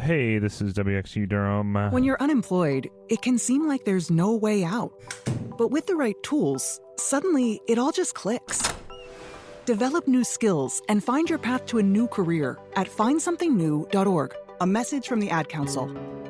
Hey, this is WXU Durham. When you're unemployed, it can seem like there's no way out. But with the right tools, suddenly it all just clicks. Develop new skills and find your path to a new career at findsomethingnew.org. A message from the Ad Council.